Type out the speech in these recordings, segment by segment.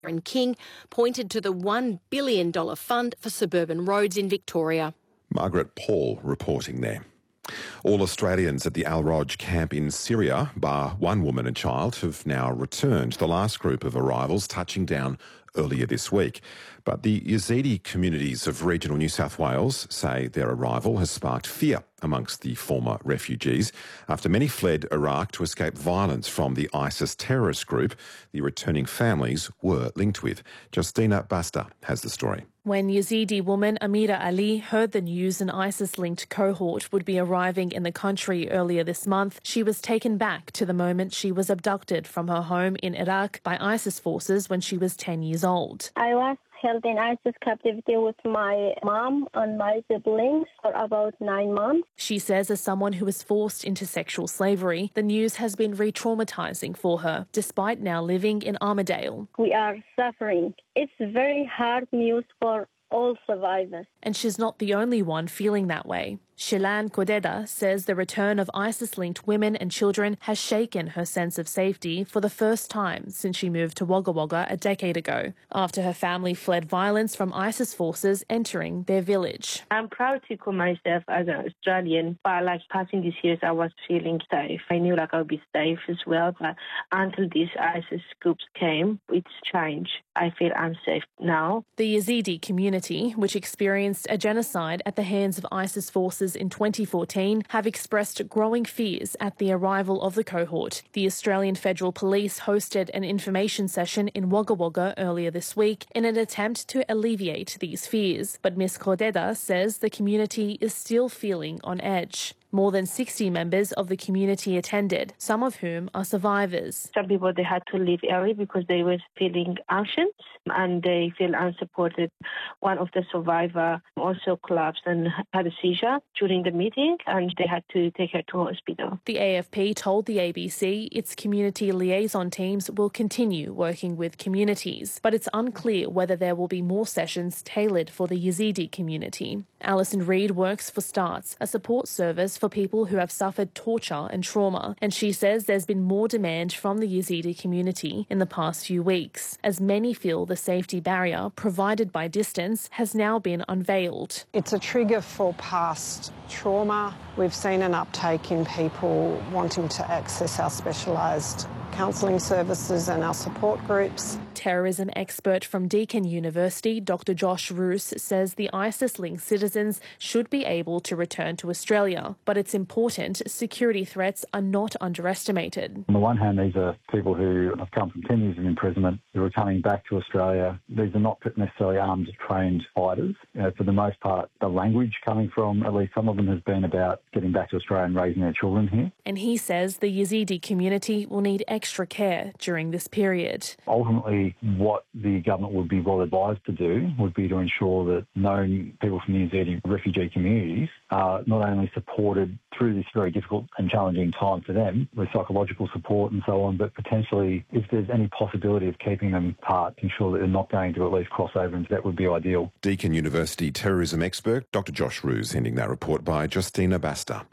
And King pointed to the $1 billion fund for suburban roads in Victoria. Margaret Paul reporting there. All Australians at the Al-Roj camp in Syria, bar one woman and child, have now returned. The last group of arrivals touching down earlier this week. But the Yazidi communities of regional New South Wales say their arrival has sparked fear amongst the former refugees after many fled Iraq to escape violence from the ISIS terrorist group the returning families were linked with. Justina Basta has the story. When Yazidi woman Amira Ali heard the news an ISIS-linked cohort would be arriving in the country earlier this month, she was taken back to the moment she was abducted from her home in Iraq by ISIS forces when she was 10 years old. I was held in ISIS captivity with my mom and my siblings for about 9 months. She says as someone who was forced into sexual slavery, the news has been re-traumatising for her, despite now living in Armidale. We are suffering. It's very hard news for all survivors. And she's not the only one feeling that way. Shilan Kodeda says the return of ISIS-linked women and children has shaken her sense of safety for the first time since she moved to Wagga Wagga a decade ago, after her family fled violence from ISIS forces entering their village. I'm proud to call myself as an Australian, but like passing these years, I was feeling safe. I knew like I would be safe as well, but until these ISIS groups came, it's changed. I feel unsafe now. The Yazidi community, which experienced a genocide at the hands of ISIS forces in 2014, have expressed growing fears at the arrival of the cohort. The Australian Federal Police hosted an information session in Wagga Wagga earlier this week in an attempt to alleviate these fears. But Ms Kodeda says the community is still feeling on edge. More than 60 members of the community attended, some of whom are survivors. Some people, they had to leave early because they were feeling anxious and they feel unsupported. One of the survivors also collapsed and had a seizure during the meeting, and they had to take her to hospital. The AFP told the ABC its community liaison teams will continue working with communities, but it's unclear whether there will be more sessions tailored for the Yazidi community. Alison Reid works for STARTS, a support service for people who have suffered torture and trauma, and she says there's been more demand from the Yazidi community in the past few weeks, as many feel the safety barrier provided by distance has now been unveiled. It's a trigger for past trauma. We've seen an uptake in people wanting to access our specialised counselling services and our support groups. Terrorism expert from Deakin University, Dr Josh Roos, says the ISIS-linked citizens should be able to return to Australia, but it's important security threats are not underestimated. On the one hand, these are people who have come from 10 years of imprisonment, who are coming back to Australia. These are not necessarily armed, trained fighters. For the most part, the language coming from at least some of them has been about getting back to Australia and raising their children here. And he says the Yazidi community will need extra care during this period. Ultimately, what the government would be well advised to do would be to ensure that known people from the Yazidi refugee communities are not only supported through this very difficult and challenging time for them with psychological support and so on, but potentially if there's any possibility of keeping them apart, ensure that they're not going to at least cross over, and that would be ideal. Deakin University terrorism expert Dr Josh Roos ending that report by Justina Basta.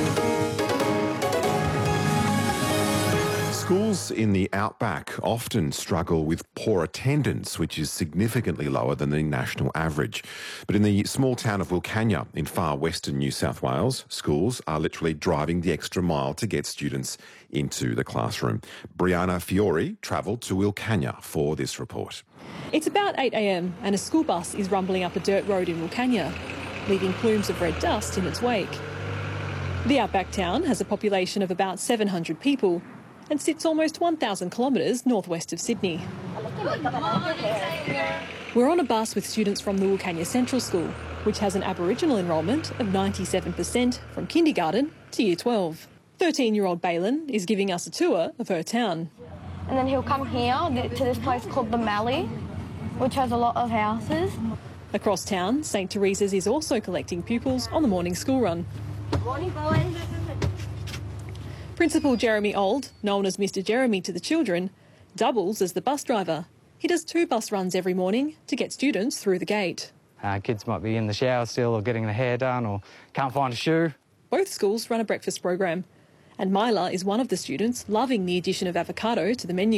Schools in the outback often struggle with poor attendance, which is significantly lower than the national average. But in the small town of Wilcannia in far western New South Wales, schools are literally driving the extra mile to get students into the classroom. Brianna Fiore travelled to Wilcannia for this report. It's about 8 a.m. and a school bus is rumbling up a dirt road in Wilcannia, leaving plumes of red dust in its wake. The outback town has a population of about 700 people and sits almost 1,000 kilometres northwest of Sydney. We're on a bus with students from the Wilcannia Central School, which has an Aboriginal enrolment of 97% from kindergarten to year 12. 13-year-old Balin is giving us a tour of her town. And then he'll come here to this place called the Mallee, which has a lot of houses. Across town, St Teresa's is also collecting pupils on the morning school run. Morning, boys. Principal Jeremy Old, known as Mr Jeremy to the children, doubles as the bus driver. He does 2 bus runs every morning to get students through the gate. Kids might be in the shower still or getting their hair done or can't find a shoe. Both schools run a breakfast program, and Myla is one of the students loving the addition of avocado to the menu.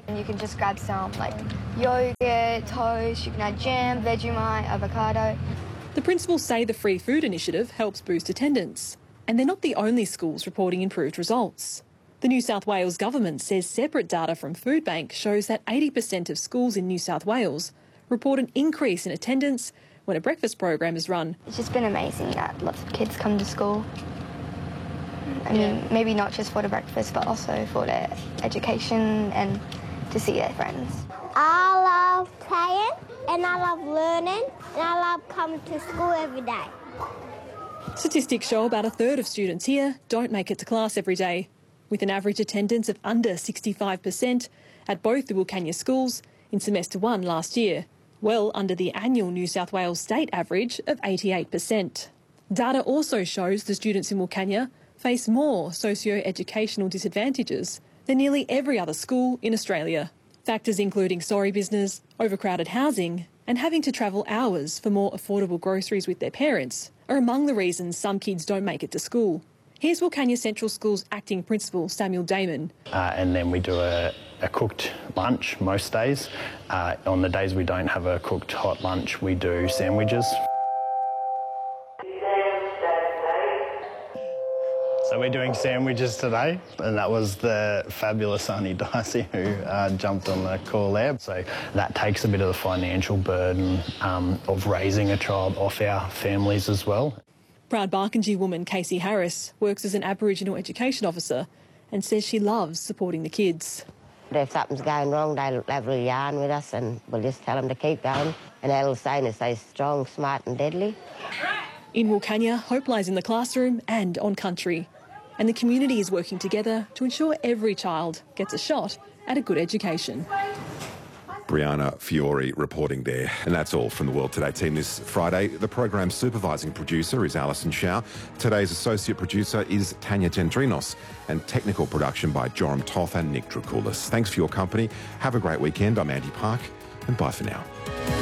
And you can just grab some like yogurt, toast, you can add jam, Vegemite, avocado. The principals say the free food initiative helps boost attendance. And they're not the only schools reporting improved results. The New South Wales government says separate data from Foodbank shows that 80% of schools in New South Wales report an increase in attendance when a breakfast program is run. It's just been amazing that lots of kids come to school. I mean, maybe not just for the breakfast, but also for their education and to see their friends. I love playing and I love learning and I love coming to school every day. Statistics show about a third of students here don't make it to class every day, with an average attendance of under 65% at both the Wilcannia schools in semester 1 last year, well under the annual New South Wales state average of 88%. Data also shows the students in Wilcannia face more socio-educational disadvantages than nearly every other school in Australia. Factors including sorry business, overcrowded housing, and having to travel hours for more affordable groceries with their parents are among the reasons some kids don't make it to school. Here's Wilcannia Central School's acting principal, Samuel Damon. And then we do a cooked lunch most days. On the days we don't have a cooked hot lunch, we do sandwiches. So we're doing sandwiches today, and that was the fabulous Auntie Dicey who jumped on the call there. So that takes a bit of the financial burden of raising a child off our families as well. Proud Barkindji woman Casey Harris works as an Aboriginal education officer and says she loves supporting the kids. If something's going wrong, they'll have a yarn with us and we'll just tell them to keep going. And our little saying is stay strong, smart and deadly. In Wilcannia, hope lies in the classroom and on country. And the community is working together to ensure every child gets a shot at a good education. Brianna Fiore reporting there. And that's all from the World Today team this Friday. The program's supervising producer is Alison Shaw. Today's associate producer is Tanya Gendrinos. And technical production by Joram Toth and Nick Dracoulis. Thanks for your company. Have a great weekend. I'm Andy Park. And bye for now.